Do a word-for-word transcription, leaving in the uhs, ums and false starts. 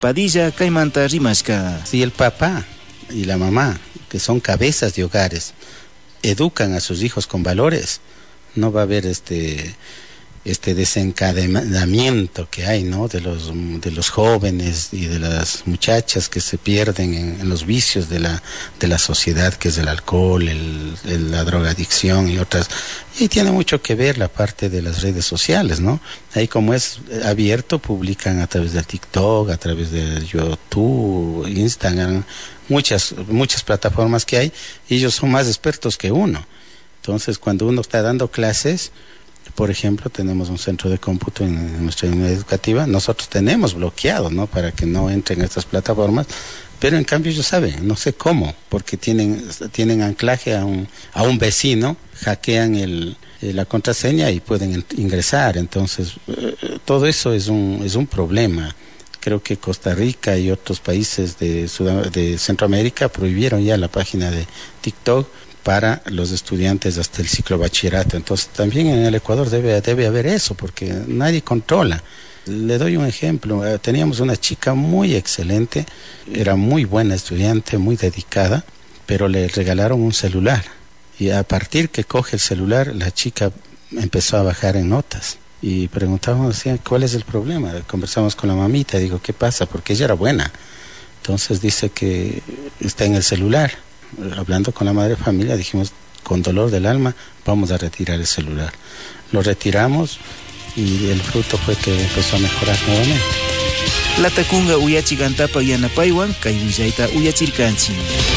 Padilla Caimanta Rimasca. Si el papá y la mamá, que son cabezas de hogares, educan a sus hijos con valores, no va a haber este este desencadenamiento que hay, ¿no? De los de los jóvenes y de las muchachas que se pierden en, en los vicios de la de la sociedad, que es el alcohol, el, el, la drogadicción y otras. Y tiene mucho que ver la parte de las redes sociales, ¿no? Ahí, como es abierto, publican a través del TikTok, a través de YouTube, Instagram, muchas muchas plataformas que hay, y ellos son más expertos que uno. Entonces, cuando uno está dando clases, por ejemplo, tenemos un centro de cómputo en, en nuestra unidad educativa, nosotros tenemos bloqueado, ¿no?, para que no entren estas plataformas, pero en cambio ellos saben, no sé cómo, porque tienen tienen anclaje a un a un vecino, hackean el, la contraseña y pueden ingresar. Entonces, eh, todo eso es un es un problema. Creo que Costa Rica y otros países de Sud de Centroamérica prohibieron ya la página de TikTok para los estudiantes hasta el ciclo bachillerato. Entonces también en el Ecuador debe, debe haber eso, porque nadie controla. Le doy un ejemplo. Eh, teníamos una chica muy excelente, era muy buena estudiante, muy dedicada, pero le regalaron un celular, y a partir que coge el celular, la chica empezó a bajar en notas. Y preguntábamos, ¿sí?, ¿cuál es el problema? Conversamos con la mamita, digo, ¿qué pasa? Porque ella era buena. Entonces dice que está en el celular. Hablando con la madre de familia, dijimos, con dolor del alma, vamos a retirar el celular. Lo retiramos y el fruto fue que empezó a mejorar nuevamente. La tacunga uyachigantapa yanapaywan, kay willaita uyachirkanchik.